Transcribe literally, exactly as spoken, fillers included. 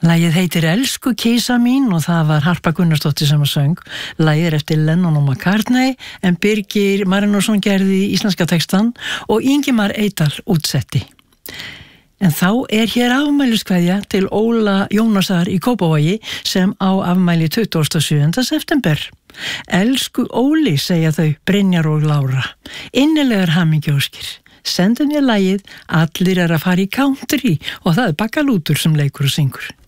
Lagið heitir Elsku kísa mín og það var Harpa Gunnarsdóttir sem að söng. Lagið er eftir Lennon og McCartney en Birgir Marinósson gerði íslenska textan og Ingimar Eydal útsetti. En þá er hér afmæliskveðja til Óla Jónasar í Kópavogi sem á afmæli tuttugasta og sjöunda september. Elsku Óli, segja þau Brynjar og Lára. Innilegar hamingjóskir. Sendum ég lagið Allir er að fara í country og það er Baggalútur sem leikur og syngur.